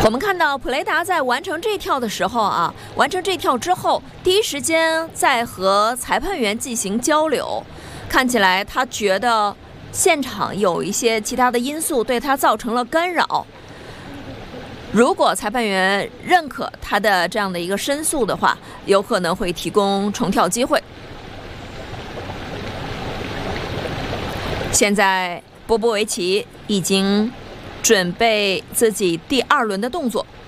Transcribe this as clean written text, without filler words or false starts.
我们看到普雷达在完成这跳的时候啊，完成这跳之后，第一时间在和裁判员进行交流，看起来他觉得现场有一些其他的因素对他造成了干扰。如果裁判员认可他的这样的一个申诉的话，有可能会提供重跳机会。现在波波维奇已经准备自己第2轮的动作。